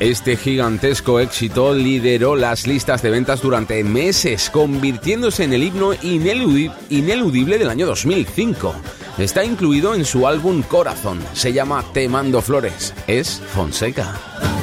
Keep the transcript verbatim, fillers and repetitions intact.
Este gigantesco éxito lideró las listas de ventas durante meses, convirtiéndose en el himno ineludi- ineludible del año dos mil cinco. Está incluido en su álbum Corazón, se llama Te mando flores, es Fonseca.